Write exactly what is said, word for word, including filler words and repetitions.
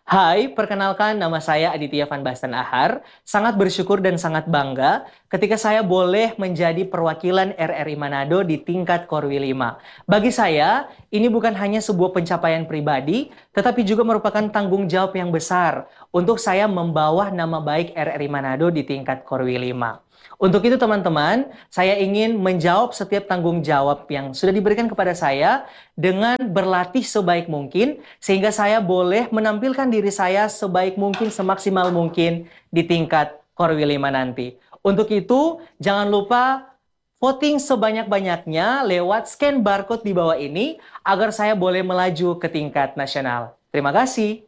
Hai, perkenalkan nama saya Aditya Van Basten Ahar. Sangat bersyukur dan sangat bangga ketika saya boleh menjadi perwakilan R R I Manado di tingkat Korwi lima. Bagi saya, ini bukan hanya sebuah pencapaian pribadi, tetapi juga merupakan tanggung jawab yang besar untuk saya membawa nama baik R R I Manado di tingkat Korwi lima. Untuk itu teman-teman, saya ingin menjawab setiap tanggung jawab yang sudah diberikan kepada saya dengan berlatih sebaik mungkin, sehingga saya boleh menampilkan diri saya sebaik mungkin, semaksimal mungkin di tingkat Korwi lima nanti. Untuk itu, jangan lupa voting sebanyak-banyaknya lewat scan barcode di bawah ini, agar saya boleh melaju ke tingkat nasional. Terima kasih.